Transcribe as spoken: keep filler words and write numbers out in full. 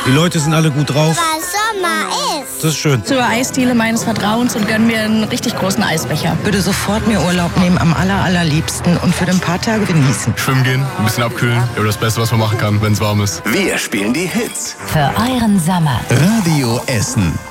Die Leute sind alle gut drauf. Weil Sommer ist. Das ist schön. Zur Eisdiele meines Vertrauens und gönn mir einen richtig großen Eisbecher. Würde sofort mir Urlaub nehmen, am aller, allerliebsten und für ein paar Tage genießen. Schwimmen gehen, ein bisschen abkühlen. Ja, das Beste, was man machen kann, wenn es warm ist. Wir spielen die Hits. Für euren Sommer. Radio Essen.